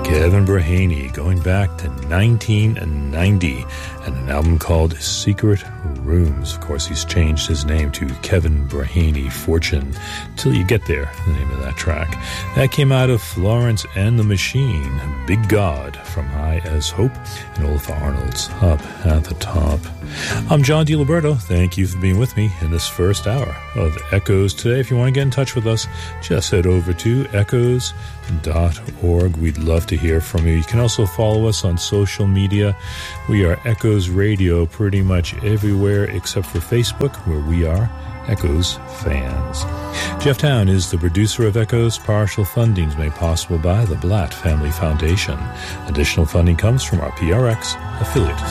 Kevin Brahaney, going back to 1990, and an album called Secret Rooms. Of course, he's changed his name to Kevin Brahaney Fortune, Till You Get There, the name of that track. That came out of Florence and the Machine, Big God, From High as Hope, and Olaf Arnold's Up at the Top. I'm John DiLiberto. Thank you for being with me in this first hour of Echoes today. If you want to get in touch with us, just head over to echoes.org. We'd love to hear from you. You can also follow us on social media. We are Echoes Radio pretty much everywhere except for Facebook, where we are Echoes Fans. Jeff Town is the producer of Echoes. Partial funding is made possible by the Blatt Family Foundation. Additional funding comes from our PRX affiliate